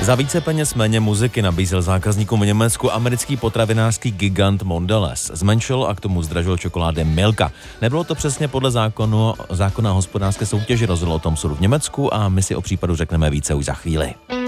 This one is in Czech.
Za více peněz méně muziky nabízel zákazníkům v Německu americký potravinářský gigant Mondelez. Zmenšil a k tomu zdražil čokolády Milka. Nebylo to přesně podle zákona hospodářské soutěže, rozhodl o tom soud v Německu a my si o případu řekneme více už za chvíli.